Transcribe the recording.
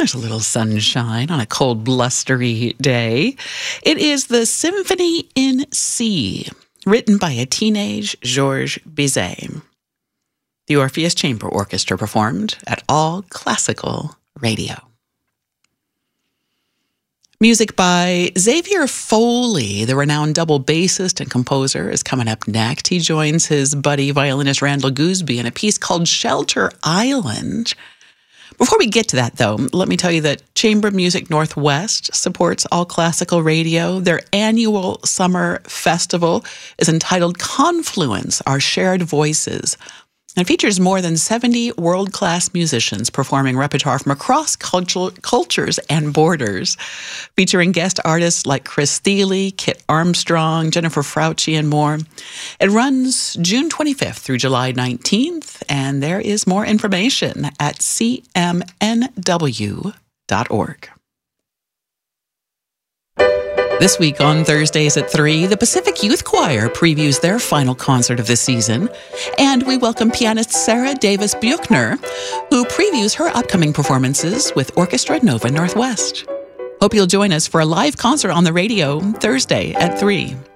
There's a little sunshine on a cold, blustery day. It is the Symphony in C, written by a teenage Georges Bizet. The Orpheus Chamber Orchestra performed at All Classical Radio. Music by Xavier Foley, the renowned double bassist and composer, is coming up next. He joins his buddy violinist Randall Gooseby in a piece called Shelter Island. Before we get to that, though, let me tell you that Chamber Music Northwest supports All Classical Radio. Their annual summer festival is entitled Confluence, Our Shared Voices. It features more than 70 world-class musicians performing repertoire from across cultures and borders, featuring guest artists like Chris Thile, Kit Armstrong, Jennifer Frautschi, and more. It runs June 25th through July 19th, and there is more information at cmnw.org. This week on Thursdays at 3, the Pacific Youth Choir previews their final concert of the season, and we welcome pianist Sarah Davis Buechner, who previews her upcoming performances with Orchestra Nova Northwest. Hope you'll join us for a live concert on the radio Thursday at 3.